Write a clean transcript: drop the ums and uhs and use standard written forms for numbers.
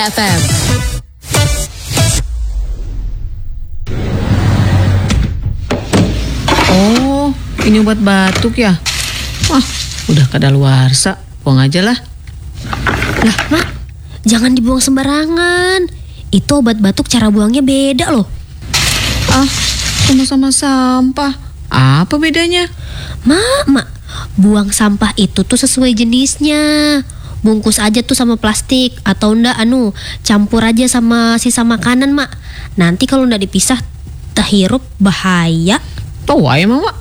FM. Oh, ini obat batuk ya? Wah, udah kadaluarsa, buang aja lah. Lah, Mak, jangan dibuang sembarangan. Itu obat batuk cara buangnya beda loh. Ah, sama-sama sampah. Apa bedanya? Mak, buang sampah itu tuh sesuai jenisnya. Bungkus aja tuh sama plastik atau enggak campur aja sama sisa makanan, Mak. Nanti kalau enggak dipisah, terhirup bahaya. Tahu ya, Mama.